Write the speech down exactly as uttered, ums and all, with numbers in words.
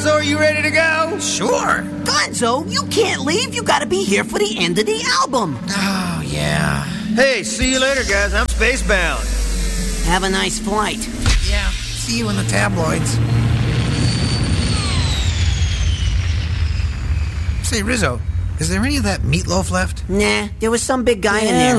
Gonzo, are you ready to go? Sure. Gonzo, you can't leave. You gotta be here for the end of the album. Oh, yeah. Hey, see you later, guys. I'm spacebound. Have a nice flight. Yeah, see you in the tabloids. Say, Rizzo, is there any of that meatloaf left? Nah, there was some big guy in Yeah, there.